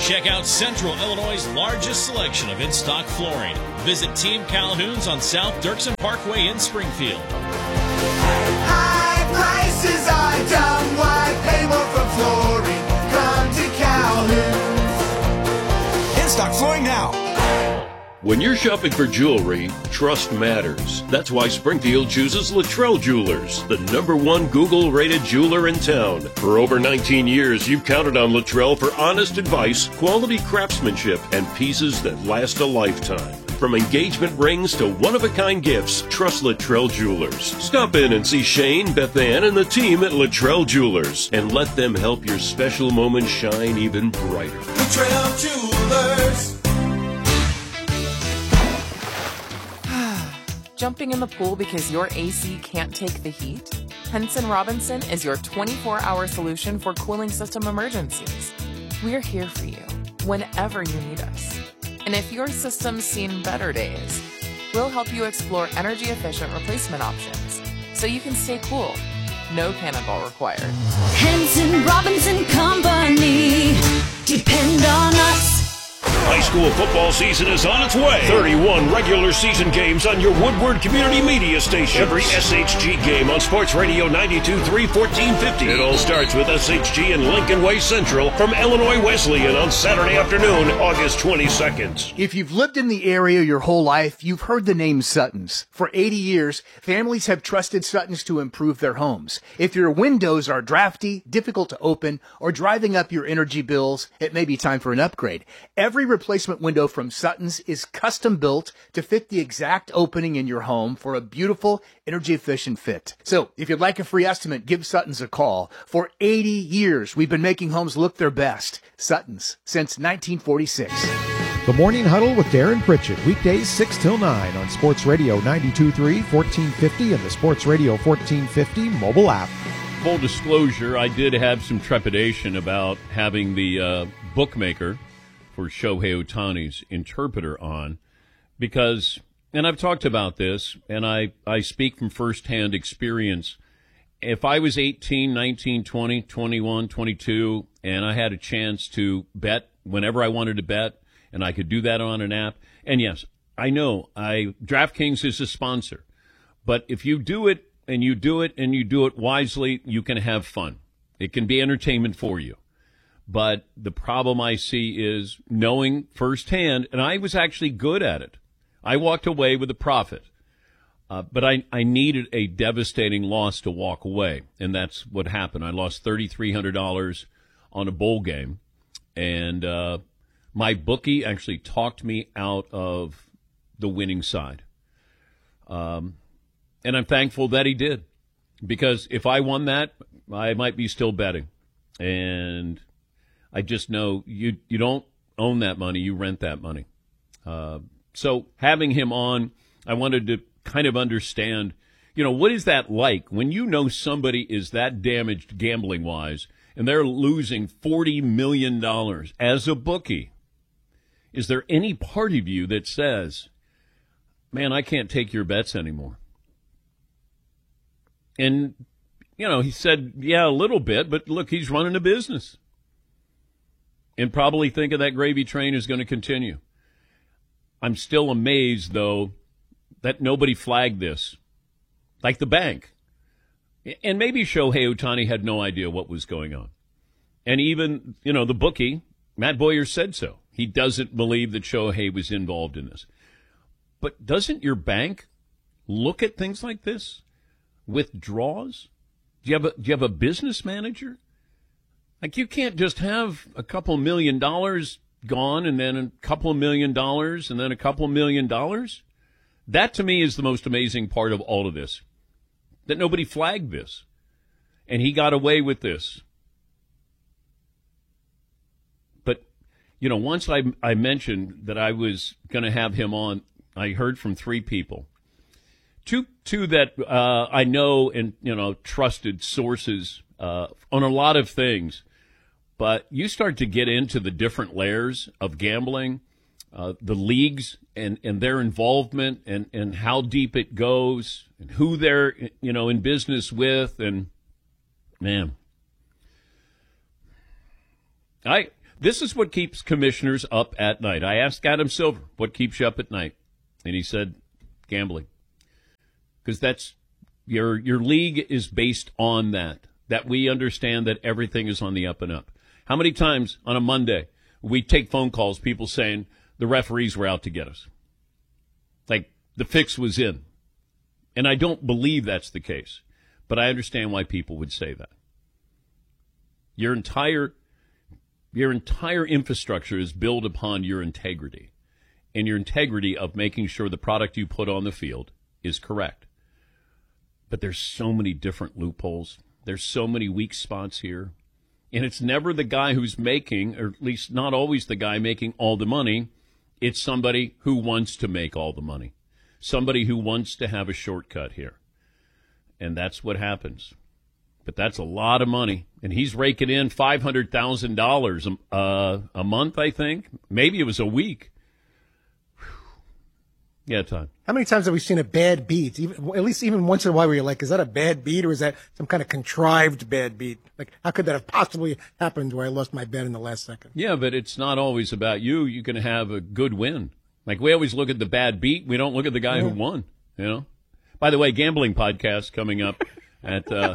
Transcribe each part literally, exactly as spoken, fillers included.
Check out Central Illinois' largest selection of in-stock flooring. Visit Team Calhoun's on South Dirksen Parkway in Springfield. High prices are dumb. Why pay more for flooring? Come to Calhoun's. In-stock flooring now. When you're shopping for jewelry, trust matters. That's why Springfield chooses Luttrell Jewelers, the number one Google-rated jeweler in town. For over nineteen years, you've counted on Luttrell for honest advice, quality craftsmanship, and pieces that last a lifetime. From engagement rings to one-of-a-kind gifts, trust Luttrell Jewelers. Stop in and see Shane, Beth Ann, and the team at Luttrell Jewelers, and let them help your special moment shine even brighter. Luttrell Jewelers. Jumping in the pool because your A C can't take the heat? Henson Robinson is your twenty-four hour solution for cooling system emergencies. We're here for you whenever you need us. And if your system's seen better days, we'll help you explore energy-efficient replacement options so you can stay cool. No cannonball required. Henson Robinson Company. Depend on us. High school football season is on its way. thirty-one regular season games on your Woodward Community Media Station. Every S H G game on Sports Radio ninety-two point three, fourteen fifty. It all starts with S H G and Lincoln Way Central from Illinois Wesleyan on Saturday afternoon, August twenty-second. If you've lived in the area your whole life, you've heard the name Sutton's. For eighty years, families have trusted Sutton's to improve their homes. If your windows are drafty, difficult to open, or driving up your energy bills, it may be time for an upgrade. Every replacement window from Sutton's is custom built to fit the exact opening in your home for a beautiful, energy-efficient fit. So, if you'd like a free estimate, give Sutton's a call. For eighty years, we've been making homes look their best. Sutton's, since nineteen forty-six. The Morning Huddle with Darren Pritchett, weekdays six till nine on Sports Radio ninety-two point three, fourteen fifty, and the Sports Radio fourteen fifty mobile app. Full disclosure, I did have some trepidation about having the uh, bookmaker for Shohei Ohtani's interpreter on because, and I've talked about this, and I, I speak from firsthand experience. If I was eighteen, nineteen, twenty, twenty-one, twenty-two, and I had a chance to bet whenever I wanted to bet, and I could do that on an app, and yes, I know I DraftKings is a sponsor, but if you do it, and you do it, and you do it wisely, you can have fun. It can be entertainment for you. But the problem I see is knowing firsthand, and I was actually good at it. I walked away with a profit. Uh, but I, I needed a devastating loss to walk away, and that's what happened. I lost three thousand three hundred dollars on a bowl game, and uh, my bookie actually talked me out of the winning side. Um, and I'm thankful that he did, because if I won that, I might be still betting. And I just know you you don't own that money, you rent that money. Uh, so having him on, I wanted to kind of understand, you know, what is that like when you know somebody is that damaged gambling-wise and they're losing forty million dollars as a bookie? Is there any part of you that says, man, I can't take your bets anymore? And, you know, he said, yeah, a little bit, but look, he's running a business. And probably thinking that gravy train is going to continue. I'm still amazed, though, that nobody flagged this. Like the bank. And maybe Shohei Ohtani had no idea what was going on. And even, you know, the bookie, Matt Boyer said so. He doesn't believe that Shohei was involved in this. But doesn't your bank look at things like this? Withdrawals? Do you have a, do you have a business manager? Like, you can't just have a couple million dollars gone and then a couple of million dollars and then a couple of million dollars. That, to me, is the most amazing part of all of this, that nobody flagged this. And he got away with this. But, you know, once I, I mentioned that I was going to have him on, I heard from three people. Two, two that uh, I know and, you know, trusted sources uh, on a lot of things. But you start to get into the different layers of gambling, uh, the leagues and, and their involvement and, and how deep it goes and who they're, you know, in business with. And, man, I This is what keeps commissioners up at night. I asked Adam Silver, what keeps you up at night? And he said, gambling. Because that's your your league is based on that, that we understand that everything is on the up and up. How many times on a Monday we take phone calls, people saying the referees were out to get us? Like the fix was in. And I don't believe that's the case. But I understand why people would say that. Your entire your entire infrastructure is built upon your integrity. And your integrity of making sure the product you put on the field is correct. But there's so many different loopholes. There's so many weak spots here. And it's never the guy who's making, or at least not always the guy making all the money. It's somebody who wants to make all the money. Somebody who wants to have a shortcut here. And that's what happens. But that's a lot of money. And he's raking in five hundred thousand dollars uh, a month, I think. Maybe it was a week. Whew. Yeah, Todd. How many times have we seen a bad beat? Even, at least even once in a while where you're like, is that a bad beat or is that some kind of contrived bad beat? Like, how could that have possibly happened where I lost my bet in the last second? Yeah, but it's not always about you. You can have a good win. Like, we always look at the bad beat. We don't look at the guy yeah. who won, you know? By the way, gambling podcast coming up at uh,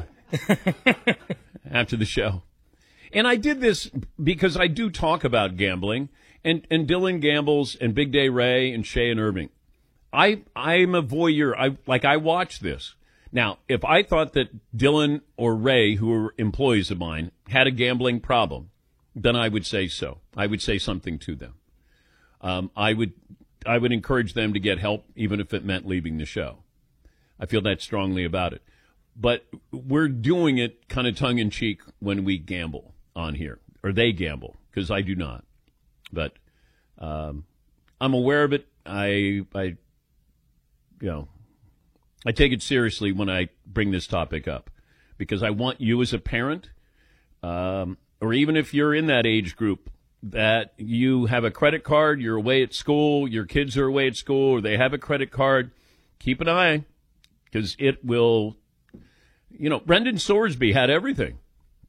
after the show. And I did this because I do talk about gambling. And, and Dylan gambles, and Big Day Ray, and Shay and Irving. I, I'm a voyeur. I like I watch this. Now, if I thought that Dylan or Ray, who are employees of mine, had a gambling problem, then I would say so. I would say something to them. Um, I would I would encourage them to get help, even if it meant leaving the show. I feel that strongly about it. But we're doing it kind of tongue-in-cheek when we gamble on here, or they gamble, because I do not. But um, I'm aware of it. I, I, you know, I take it seriously when I bring this topic up, because I want you as a parent, um, or even if you're in that age group, that you have a credit card, you're away at school, your kids are away at school, or they have a credit card, keep an eye, because it will, you know, Brendan Sorsby had everything.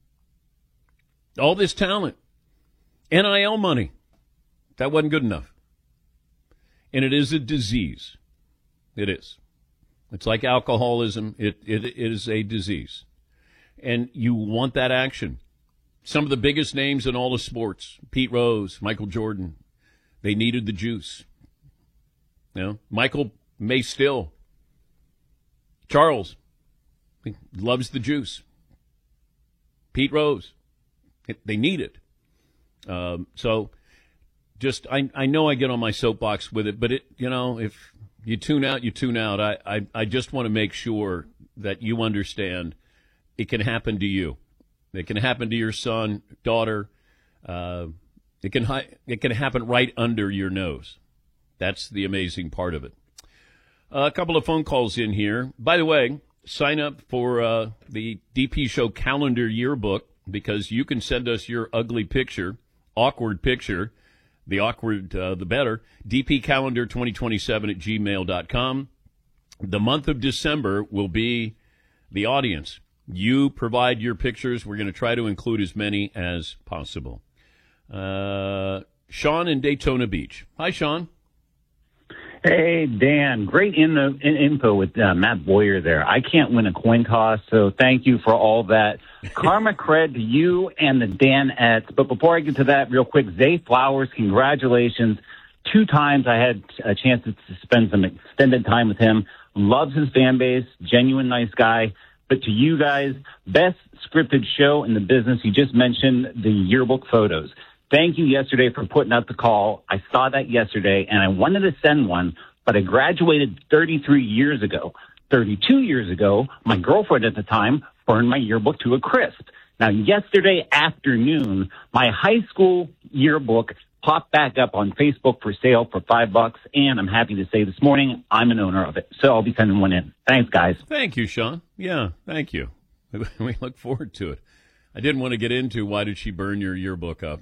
All this talent. N I L money. That wasn't good enough. And it is a disease. It is. It's like alcoholism. It, it, it is a disease. And you want that action. Some of the biggest names in all of sports, Pete Rose, Michael Jordan, they needed the juice. You know, Michael may still. Charles he loves the juice. Pete Rose, it, they need it. Um, so just, I, I know I get on my soapbox with it, but it, you know, if you tune out, you tune out. I, I, I just want to make sure that you understand it can happen to you. It can happen to your son, daughter. Uh, it can hi- it can happen right under your nose. That's the amazing part of it. Uh, a couple of phone calls in here. By the way, sign up for uh, the D P Show calendar yearbook, because you can send us your ugly picture, awkward picture. The awkward, uh, the better. D P calendar twenty twenty-seven at gmail dot com. The month of December will be the audience. You provide your pictures. We're going to try to include as many as possible. Uh, Sean in Daytona Beach. Hi, Sean. Hey, Dan. Great in the, in, info with uh, Matt Boyer there. I can't win a coin toss, so thank you for all that. Karma cred to you and the Danettes. But before I get to that, real quick, Zay Flowers, congratulations. Two times I had a chance to spend some extended time with him. Loves his fan base. Genuine nice guy. But to you guys, best scripted show in the business. You just mentioned the yearbook photos. Thank you yesterday for putting out the call. I saw that yesterday, and I wanted to send one, but I graduated thirty-three years ago. thirty-two years ago, my girlfriend at the time burned my yearbook to a crisp. Now, yesterday afternoon, my high school yearbook popped back up on Facebook for sale for five bucks, and I'm happy to say this morning I'm an owner of it. So I'll be sending one in. Thanks, guys. Thank you, Sean. Yeah, thank you. We look forward to it. I didn't want to get into why did she burn your yearbook up.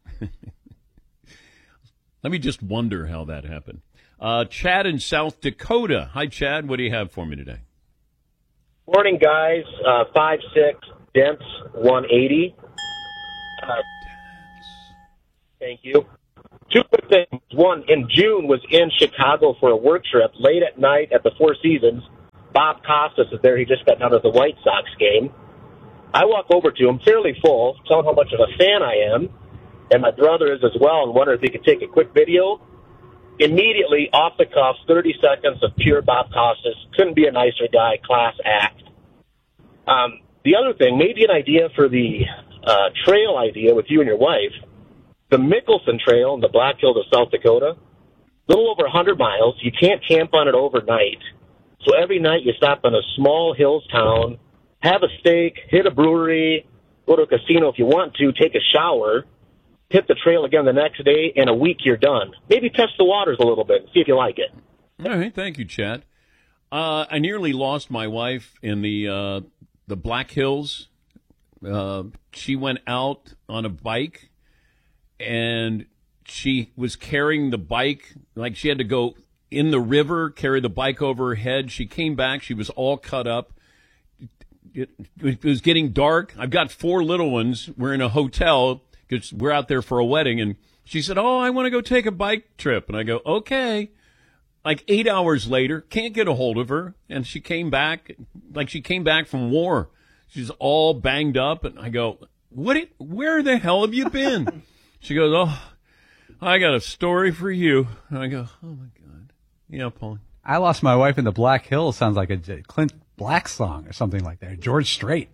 Let me just wonder how that happened. Uh, Chad in South Dakota. Hi, Chad. What do you have for me today? Morning, guys. Uh, five six, Dents, one eighty. Uh, Thank you. Two quick things. One, in June, was in Chicago for a work trip. Late at night at the Four Seasons, Bob Costas is there. He just got done with the White Sox game. I walk over to him, fairly full, tell him how much of a fan I am, and my brother is as well, and wonder if he could take a quick video. Immediately, off the cuff, thirty seconds of pure Bob Costas. Couldn't be a nicer guy, class act. Um, the other thing, maybe an idea for the uh, trail idea with you and your wife. The Mickelson Trail in the Black Hills of South Dakota, a little over one hundred miles. You can't camp on it overnight. So every night you stop in a small hills town, have a steak, hit a brewery, go to a casino if you want to, take a shower, hit the trail again the next day, and a week you're done. Maybe test the waters a little bit and see if you like it. All right, thank you, Chad. Uh, I nearly lost my wife in the uh, the Black Hills. Uh, she went out on a bike, and she was carrying the bike, like she had to go in the river, carry the bike over her head. She came back. She was all cut up. It, it was getting dark. I've got four little ones. We're in a hotel because we're out there for a wedding. And she said, oh, I want to go take a bike trip. And I go, okay. Like eight hours later, can't get a hold of her. And she came back, like she came back from war. She's all banged up. And I go, what? It, where the hell have you been? She goes, oh, I got a story for you. And I go, oh, my God. Yeah, Paul. I lost my wife in the Black Hills. Sounds like a Clint Black song or something like that. George Strait.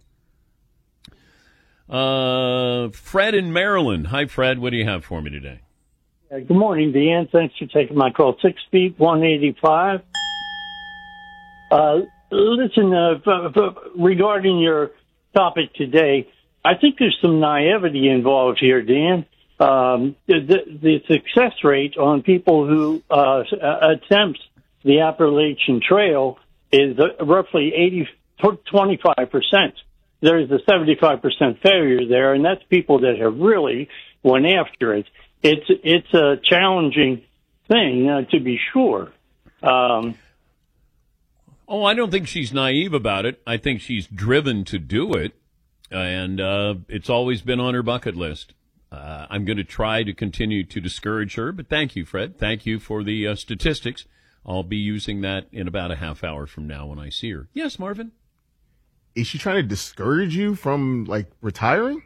Uh, Fred in Maryland. Hi, Fred. What do you have for me today? Uh, good morning, Deanne. Thanks for taking my call. Six feet, one eighty-five. Uh, listen, uh, f- f- regarding your topic today, I think there's some naivety involved here, Dan. Um, the, the success rate on people who uh, attempt the Appalachian Trail is roughly eighty, twenty-five percent. There's a seventy-five percent failure there, and that's people that have really went after it. It's it's a challenging thing, uh, to be sure. Um, oh, I don't think she's naive about it. I think she's driven to do it, and uh, it's always been on her bucket list. Uh, I'm going to try to continue to discourage her, but thank you, Fred. Thank you for the uh, statistics. I'll be using that in about a half hour from now when I see her. Yes, Marvin? Is she trying to discourage you from, like, retiring?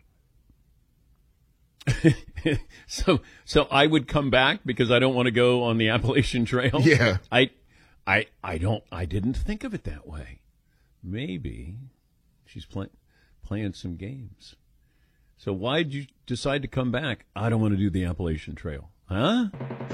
so so I would come back because I don't want to go on the Appalachian Trail? Yeah. I I I don't I didn't think of it that way. Maybe she's play, playing some games. So why did you decide to come back? I don't want to do the Appalachian Trail. Huh?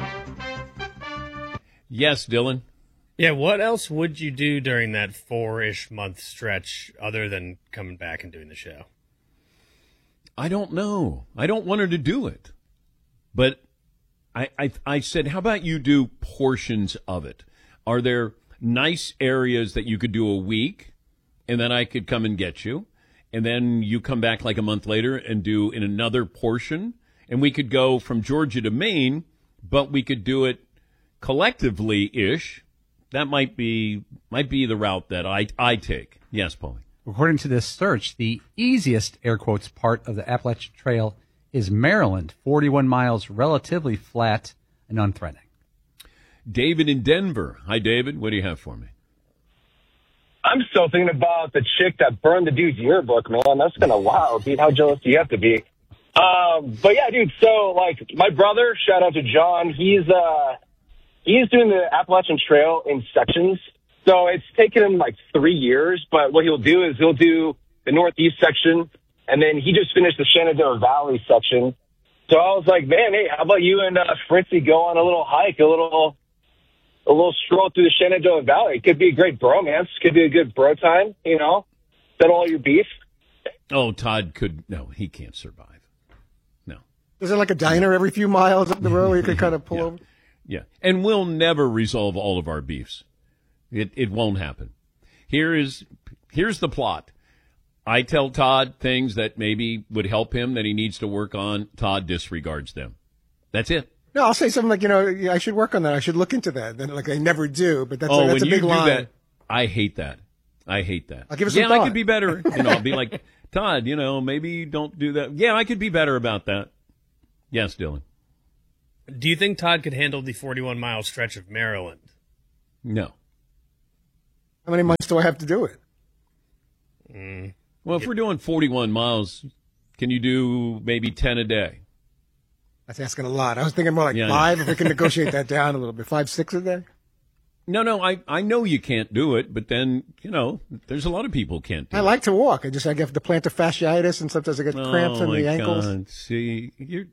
Yes, Dylan. Yeah, what else would you do during that four-ish month stretch other than coming back and doing the show? I don't know. I don't want her to do it. But I, I, I said, how about you do portions of it? Are there nice areas that you could do a week, and then I could come and get you? And then you come back like a month later and do in another portion. And we could go from Georgia to Maine, but we could do it collectively-ish. That might be might be the route that I, I take. Yes, Paulie. According to this search, the easiest, air quotes, part of the Appalachian Trail is Maryland, forty-one miles, relatively flat and unthreatening. David in Denver. Hi, David. What do you have for me? I'm still thinking about the chick that burned the dude's yearbook, man. That's kind of wild, dude. How jealous do you have to be? Um, but yeah, dude, so, like, my brother, shout out to John, he's, uh, he's doing the Appalachian Trail in sections. So it's taken him, like, three years. But what he'll do is he'll do the northeast section, and then he just finished the Shenandoah Valley section. So I was like, man, hey, how about you and uh, Fritzy go on a little hike, a little... a little stroll through the Shenandoah Valley. It could be a great bromance. Could be a good bro time, you know? Settle all your beef. Oh, Todd could... No, he can't survive. No. Is there like a diner every few miles up the road where you could kind of pull yeah. over? Yeah. And we'll never resolve all of our beefs. It it won't happen. Here is Here's the plot. I tell Todd things that maybe would help him that he needs to work on. Todd disregards them. That's it. No, I'll say something like, you know, yeah, I should work on that. I should look into that. Then, like, I never do, but that's, oh, a, that's when a big you do line. that, I hate that. I hate that. I'll give it some yeah, thought. I could be better. You know, I'll be like, Todd, you know, maybe don't do that. Yeah, I could be better about that. Yes, Dylan. Do you think Todd could handle the forty-one mile stretch of Maryland? No. How many months do I have to do it? Mm. Well, if we're doing forty-one miles, can you do maybe ten a day? That's asking a lot. I was thinking more like Yeah, I five, know. if we can negotiate that down a little bit. Five, six a day? No, no, I, I know you can't do it, but then, you know, there's a lot of people who can't do I it. like to walk. I just I get the plantar fasciitis, and sometimes I get cramps oh, in my the ankles. God. See, you're...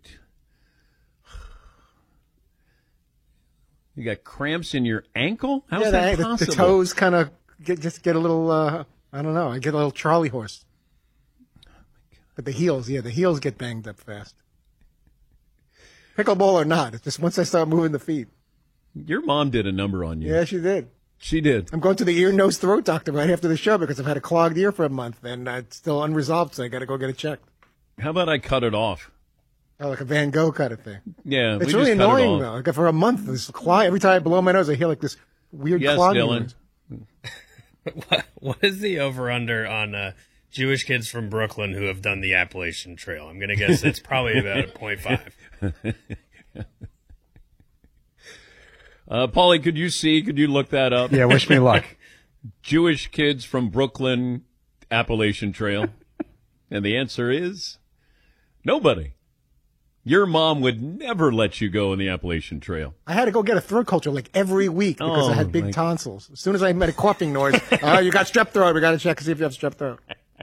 You got cramps in your ankle? How's yeah, that the, possible? the toes kind of get, just get a little, uh, I don't know, I get a little Charlie horse. But the heels, yeah, the heels get banged up fast. Pickleball or not, it's just once I start moving the feet. Your mom did a number on you. Yeah, she did. She did. I'm going to the ear, nose, throat doctor right after the show because I've had a clogged ear for a month and uh, it's still unresolved, so I got to go get it checked. How about I cut it off? Oh, like a Van Gogh kind of thing. Yeah, It's we really just cut it annoying, off. though. Like for a month, this clog, every time I blow my nose, I hear like this weird Yes, clogging Dylan. noise. what, what is the over-under on uh, Jewish kids from Brooklyn who have done the Appalachian Trail? I'm going to guess it's probably about a point five. Uh, Paulie, could you see? Could you look that up? Yeah, wish me luck. Jewish kids from Brooklyn, Appalachian Trail. And the answer is nobody. Your mom would never let you go on the Appalachian Trail. I had to go get a throat culture like every week because Oh, I had big my- tonsils. As soon as I made a coughing noise, oh, you got strep throat. We got to check to see if you have strep throat.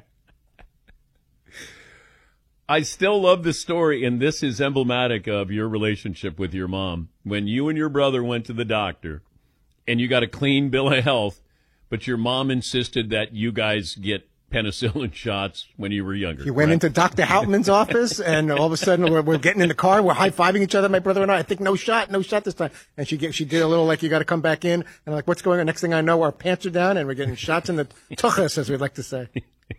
I still love the story, and this is emblematic of your relationship with your mom. When you and your brother went to the doctor, and you got a clean bill of health, but your mom insisted that you guys get penicillin shots when you were younger. He went correct? into Doctor Hauptman's office, and all of a sudden we're, we're getting in the car, we're high fiving each other, my brother and I. I think no shot, no shot this time. And she get, she did a little like you got to come back in, and I'm like, what's going on? Next thing I know, our pants are down, and we're getting shots in the tuchus, as we'd like to say.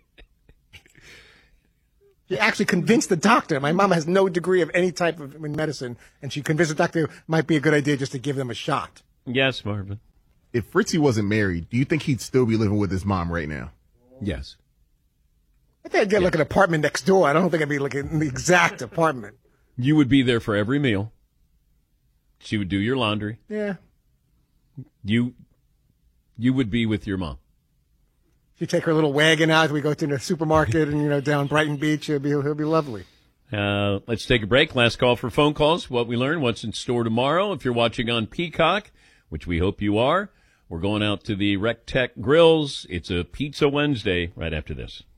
She actually convinced the doctor. My mom has no degree of any type of in medicine, and she convinced the doctor it might be a good idea just to give them a shot. Yes, Marvin. If Fritzy wasn't married, do you think he'd still be living with his mom right now? Yes. I think I'd get like an apartment next door. I don't think I'd be like in the exact apartment. You would be there for every meal. She would do your laundry. Yeah. You, you would be with your mom. She'd take her little wagon out. We go to the supermarket and, you know, down Brighton Beach. It'll be, it'll be lovely. Uh, let's take a break. Last call for phone calls. What we learned, what's in store tomorrow. If you're watching on Peacock, which we hope you are, we're going out to the Rec Tech Grills. It's a Pizza Wednesday right after this.